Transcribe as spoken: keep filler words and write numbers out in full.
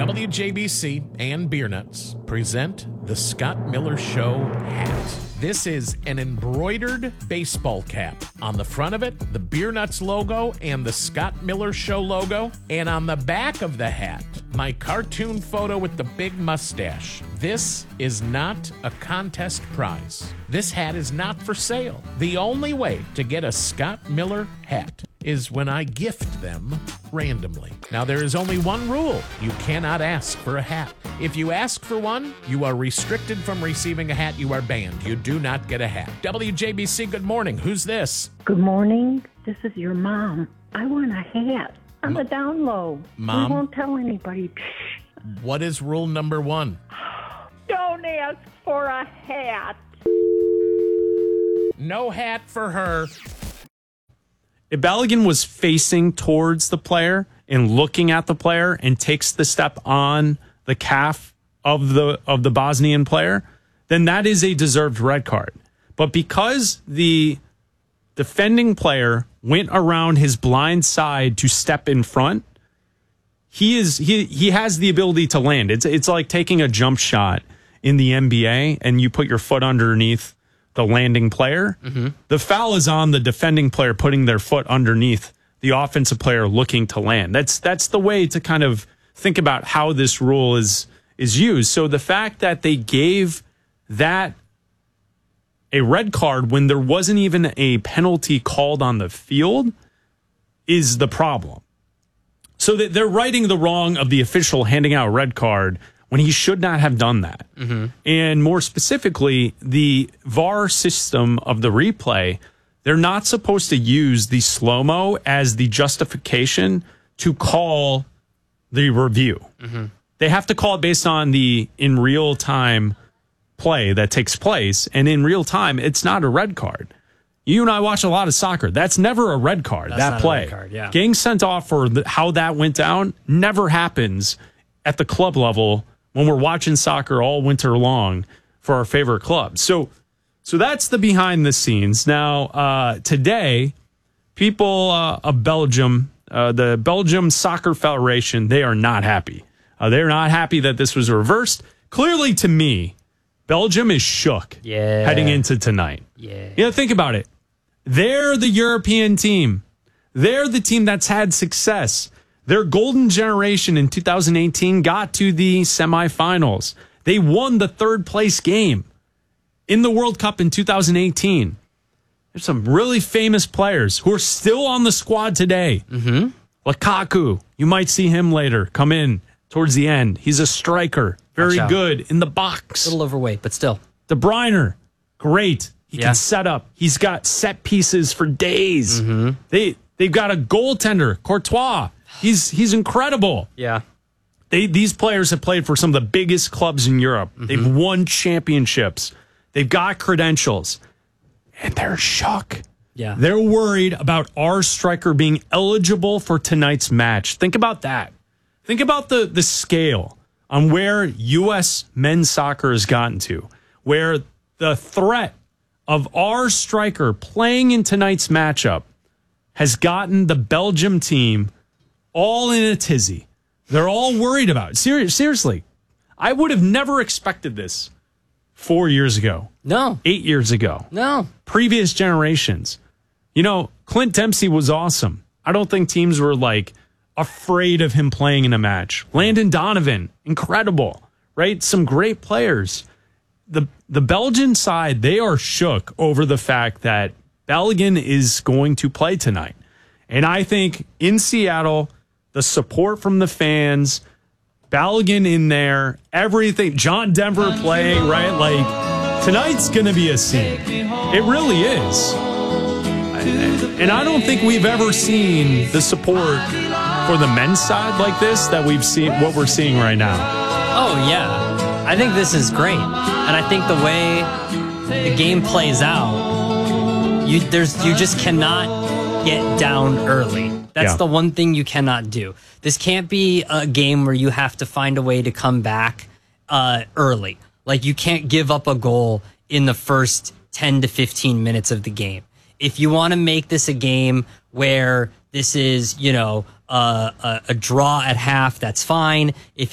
W J B C and Beer Nuts present the Scott Miller Show hat. This is an embroidered baseball cap. On the front of it, the Beer Nuts logo and the Scott Miller Show logo. And on the back of the hat, my cartoon photo with the big mustache. This is not a contest prize. This hat is not for sale. The only way to get a Scott Miller hat is when I gift them randomly. Now, there is only one rule. You cannot ask for a hat. If you ask for one, you are restricted from receiving a hat. You are banned. You do not get a hat. W J B C, good morning. Who's this? Good morning. This is your mom. I want a hat on the down low. Mom? We won't tell anybody. What is rule number one? Don't ask for a hat. No hat for her. If Balogun was facing towards the player and looking at the player and takes the step on the calf of the of the Bosnian player, then that is a deserved red card. But because the defending player went around his blind side to step in front, he is he he has the ability to land. It's it's like taking a jump shot in the N B A and you put your foot underneath the landing player. Mm-hmm. The foul is on the defending player putting their foot underneath the offensive player looking to land. That's that's the way to kind of think about how this rule is is used. So the fact that they gave that a red card when there wasn't even a penalty called on the field is the problem. So that they're righting the wrong of the official handing out a red card when he should not have done that. Mm-hmm. And more specifically, the V A R system of the replay, they're not supposed to use the slow-mo as the justification to call the review. Mm-hmm. They have to call it based on the in real-time play that takes place. And in real time, it's not a red card. You and I watch a lot of soccer. That's never a red card, That's that play. Red card, yeah. Getting sent off for the, how that went down never happens at the club level when we're watching soccer all winter long for our favorite clubs. So so that's the behind the scenes. Now, uh, today, people uh, of Belgium, uh, the Belgium Soccer Federation, they are not happy. Uh, they're not happy that this was reversed. Clearly, to me, Belgium is shook yeah. heading into tonight. Yeah. You know, think about it. They're the European team. They're the team that's had success. Their golden generation in two thousand eighteen got to the semifinals. They won the third place game in the World Cup in two thousand eighteen. There's some really famous players who are still on the squad today. Mm-hmm. Lukaku, you might see him later come in towards the end. He's a striker, very good in the box. A little overweight, but still. De Bruyne, great. He yeah. can set up. He's got set pieces for days. Mm-hmm. They they've got a goaltender, Courtois. He's he's incredible. Yeah. They these players have played for some of the biggest clubs in Europe. Mm-hmm. They've won championships. They've got credentials. And they're shook. Yeah. They're worried about our striker being eligible for tonight's match. Think about that. Think about the the scale on where U S men's soccer has gotten to, where the threat of our striker playing in tonight's matchup has gotten the Belgium team all in a tizzy. They're all worried about it. Ser- seriously, I would have never expected this four years ago. No. Eight years ago. No. Previous generations. You know, Clint Dempsey was awesome. I don't think teams were like afraid of him playing in a match. Landon Donovan, incredible, right? Some great players. The the Belgian side, they are shook over the fact that Balogun is going to play tonight. And I think in Seattle, the support from the fans, Balogun in there, everything, John Denver playing, right? Like, tonight's going to be a scene. It really is. And I don't think we've ever seen the support for the men's side like this that we've seen, what we're seeing right now. Oh, yeah. I think this is great. And I think the way the game plays out, you there's you just cannot get down early. That's Yeah. the one thing you cannot do. This can't be a game where you have to find a way to come back uh, early. Like, you can't give up a goal in the first ten to fifteen minutes of the game. If you want to make this a game where this is, you know, uh, a, a draw at half, that's fine. If